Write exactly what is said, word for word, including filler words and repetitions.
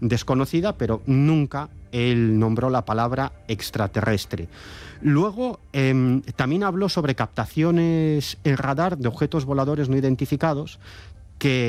desconocida, pero nunca él nombró la palabra extraterrestre. Luego, eh, también habló sobre captaciones en radar de objetos voladores no identificados que